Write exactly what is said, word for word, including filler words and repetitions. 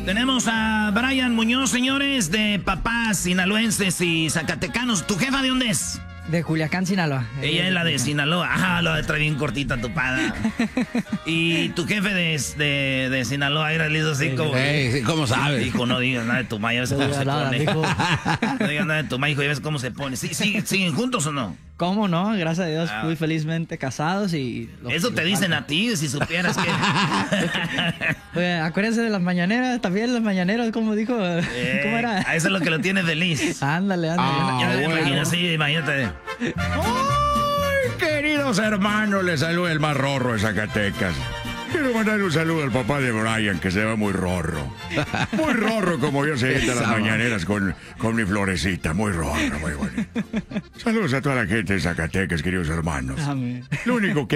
Tenemos a Brian Muñoz, señores, de papás sinaloenses y zacatecanos. ¿Tu jefa de dónde es? De Culiacán, Sinaloa. Ella es la de Sinaloa. Ajá, lo trae bien cortita tu pada. Y tu jefe de, de, de Sinaloa era listo así como... Hey, ¿cómo sabes? Hijo, no digas nada de tu ma, ya ves No cómo digas se nada, pone. mijo. No digas nada de tu ma, hijo, ya ves cómo se pone. ¿Sí, sí, ¿Siguen juntos o no? ¿Cómo no? Gracias a Dios, Ah. muy felizmente casados y... lo- Eso te dicen a ti, si supieras que... Oye, acuérdense de las mañaneras, también las mañaneras, como dijo... Eh, ¿Cómo era? a eso es lo que lo tiene feliz. Ándale, ándale. Ah, Ya me bueno. imagino así, imagínate. Ay, queridos hermanos, les saluda el más rorro de Zacatecas. Quiero mandar un saludo al papá de Brian, que se ve muy rorro. Muy rorro como yo se sienta las mañaneras con, con mi florecita. Muy rorro, muy bonito. Saludos a toda la gente de Zacatecas, queridos hermanos. Amén. Lo único que